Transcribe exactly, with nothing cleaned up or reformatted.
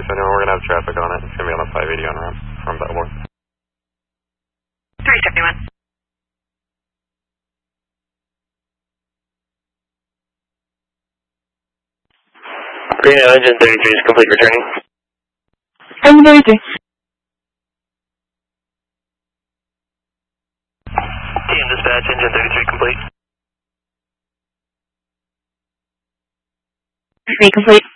anyone, we're going to have traffic on it. It's going to be on the five eighty on ramp from Bellmore. three seventy-one. Reno, engine thirty-three is complete returning. Engine thirty-three. Team dispatch, engine thirty-three complete. Three complete.